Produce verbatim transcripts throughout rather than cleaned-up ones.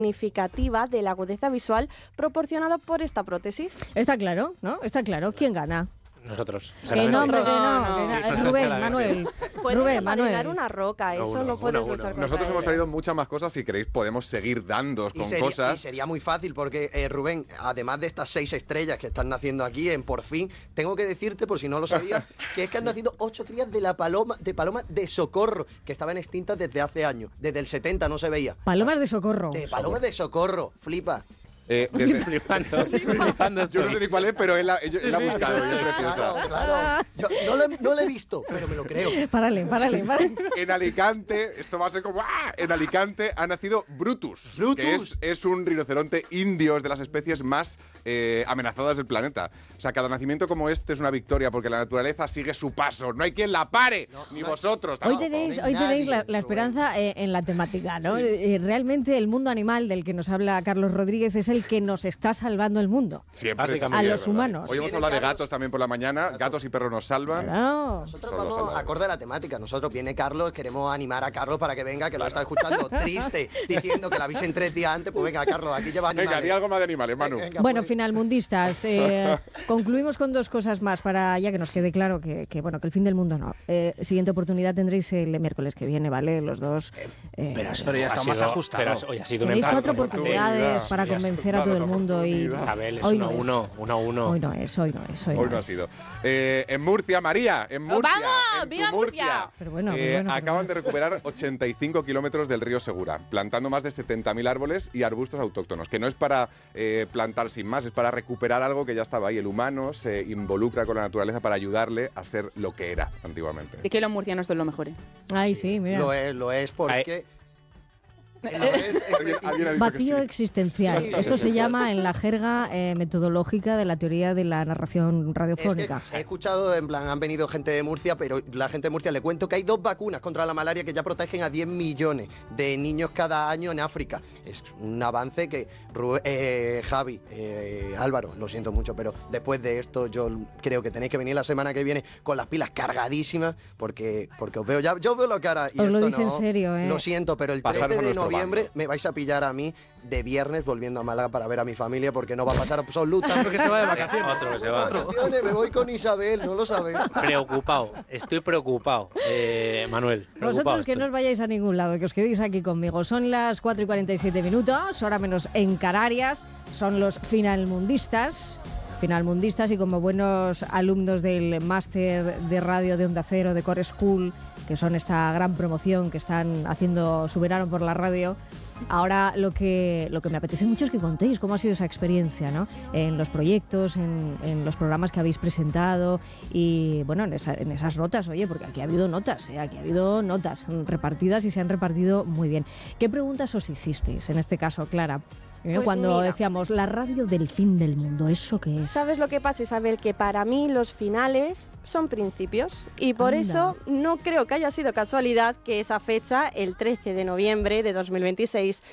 significativa de la agudeza visual proporcionada por esta prótesis. Está claro, ¿no? Está claro. ¿Quién gana? Nosotros. Que no, hombre, que No, no. no. que no. Rubén, Manuel. Puedes Rubén, apadrinar Manuel. una roca, eso uno, no puedes uno, uno. luchar contra Nosotros hemos ello. traído muchas más cosas. Si queréis, podemos seguir dándos Y con sería, y cosas. sería muy fácil porque, eh, Rubén, además de estas seis estrellas que están naciendo aquí en Por Fin, tengo que decirte, por si no lo sabías, que es que han nacido ocho crías de la paloma de paloma de Socorro, que estaban extintas desde hace años. Desde el setenta no se veía. Palomas de socorro. De palomas de Socorro, flipa. Eh, desde- Flipando, flipando Yo no sé estoy. ni cuál es, pero él la, él la ha buscado y es preciosa. Claro, claro. Yo no lo, he- no lo he visto, pero me lo creo. Párale, párale, párale. En Alicante, esto va a ser como ¡ah! En Alicante ha nacido Brutus, Brutus. que es, es un rinoceronte indio, es de las especies más eh, amenazadas del planeta. O sea, cada nacimiento como este es una victoria porque la naturaleza sigue su paso. No hay quien la pare, ni no hay- vosotros. Hoy tampoco. tenéis, No hay hoy tenéis la, nadie, la esperanza eh, en la temática, ¿no? Eh, realmente el mundo animal del que nos habla Carlos Rodríguez es el que nos está salvando el mundo. Siempre es Básicamente. así, A es los verdad. humanos. Hoy hemos Viene hablado de Carlos. gatos también por la mañana. Gatos y perros nos salvan. Claro. Nosotros Son los vamos salvados. acorde a la temática. Nosotros viene Carlos, queremos animar a Carlos para que venga, que lo está escuchando triste, diciendo que la avisen tres días antes. Pues venga, Carlos, aquí lleva animales. Venga, di algo más de animales, Manu. Venga, Bueno, pues. finalmundistas, eh, concluimos con dos cosas más para ya que nos quede claro que, que, bueno, que el fin del mundo no. Eh, siguiente oportunidad tendréis el miércoles que viene, ¿vale? Los dos. eh, Pero, Pero ya ha está sido- más ajustado. Pero hoy ha sido un tenéis empate. cuatro oportunidad. oportunidades para Ya convencer a está, todo el la mundo y oportunidad. Isabel, es hoy uno no a es. uno, uno a uno. Hoy no es, hoy no es, hoy, Hoy no no ha es. sido. Eh, en Murcia, María, en Murcia. ¡Vamos! en tu ¡Viva Murcia! Pero bueno, pero Eh, bueno, pero acaban bueno. de recuperar ochenta y cinco kilómetros del río Segura, plantando más de setenta mil árboles y arbustos autóctonos, que no es para eh, plantar sin más, es para recuperar algo que ya estaba ahí. El humano se involucra con la naturaleza para ayudarle a ser lo que era antiguamente. Es que los murcianos son lo mejor. ¿eh? Ay, sí, mira. Lo es, lo es porque. Lo es, Alguien- alguien ha dicho que Vacío sí. existencial. Sí. Esto se llama en la jerga eh, metodológica de la teoría de la narración Es que radiofónica. he escuchado, en plan, han venido gente de Murcia, pero la gente de Murcia le cuento que hay dos vacunas contra la malaria que ya protegen a diez millones de niños cada año en África. Es un avance que, Ru- eh, Javi, eh, Álvaro, lo siento mucho, pero después de esto yo creo que tenéis que venir la semana que viene con las pilas cargadísimas, porque, porque os veo ya, yo os veo la cara. Y Os lo esto dice en no, serio, ¿eh? Lo siento, pero el Pasar trece por de nuestro noviembre bando. me vais a pillar a mí de viernes volviendo a Málaga para ver a mi familia, porque no va a pasar absolutamente. Porque se va de vacaciones. Otro que se va. Vacaciones, me voy con Isabel, no lo sabéis. Preocupado, estoy preocupado. Eh, Manuel, preocupado Vosotros que estoy. no os vayáis a ningún lado, que os quedéis aquí conmigo. Son las cuatro y cuarenta y siete minutos, hora menos en Canarias. Son los finalmundistas. Finalmundistas y como buenos alumnos del máster de radio de Onda Cero, de Core School, que son esta gran promoción que están haciendo su verano por la radio. Ahora lo que, lo que me apetece mucho es que contéis cómo ha sido esa experiencia, ¿no? En los proyectos, en, en los programas que habéis presentado y, bueno, en, esa- en esas notas, oye, porque aquí ha habido notas, ¿eh? Aquí ha habido notas repartidas y se han repartido muy bien. ¿Qué preguntas os hicisteis, en este caso, Clara? ¿Eh? Pues Cuando mira. decíamos la radio del fin del mundo, ¿eso qué es? ¿Sabes lo que pasa, Isabel? Que para mí los finales son principios y por Anda. eso no creo que haya sido casualidad que esa fecha, el trece de noviembre de dos mil veintiséis,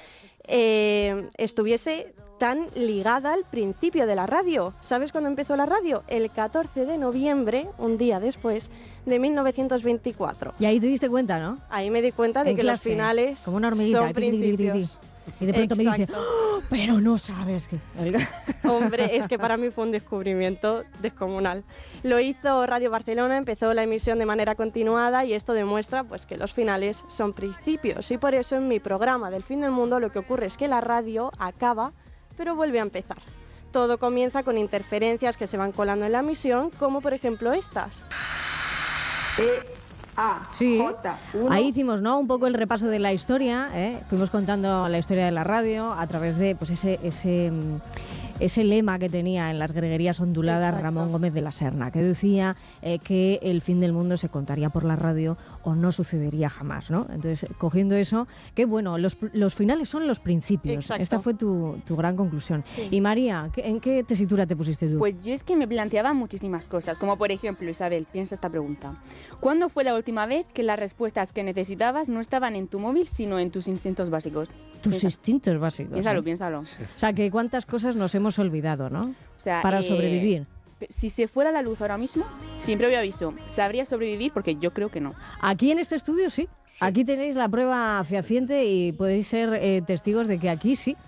eh, estuviese tan ligada al principio de la radio. ¿Sabes cuándo empezó la radio? El catorce de noviembre, un día después, de mil novecientos veinticuatro. Y ahí te diste cuenta, ¿no? Ahí me di cuenta de En que clase, los finales como una hormiguita, son ti, ti, ti, ti, ti, ti. principios. Y de pronto me dice, Exacto. "Oh, pero no sabes que... Hombre, es que para mí fue un descubrimiento descomunal. Lo hizo Radio Barcelona, empezó la emisión de manera continuada y esto demuestra pues, que los finales son principios. Y por eso en mi programa del fin del mundo lo que ocurre es que la radio acaba, pero vuelve a empezar. Todo comienza con interferencias que se van colando en la emisión, como por ejemplo estas. Sí, ahí hicimos, ¿no?, un poco el repaso de la historia, ¿eh? Fuimos contando la historia de la radio a través de pues ese ese mm, ese lema que tenía en las greguerías onduladas Exacto. Ramón Gómez de la Serna, que decía eh, que el fin del mundo se contaría por la radio o no sucedería jamás, ¿no? Entonces, cogiendo eso, que bueno, los, los finales son los principios. Exacto. Esta fue tu, tu gran conclusión. Sí. Y María, ¿qué- ¿en qué tesitura te pusiste tú? Pues yo es que me planteaba muchísimas cosas, como por ejemplo, Isabel, piensa esta pregunta. ¿Cuándo fue la última vez que las respuestas que necesitabas no estaban en tu móvil, sino en tus instintos básicos? Tus piensa- instintos básicos. Piénsalo, ¿eh? piénsalo. O sea, que cuántas cosas nos hemos olvidado, ¿no? O sea, Para eh, sobrevivir. Si se fuera la luz ahora mismo, sin previo aviso, ¿sabría sobrevivir? Porque yo creo que no. Aquí en este estudio sí. Aquí tenéis la prueba fehaciente y podéis ser eh, testigos de que aquí sí,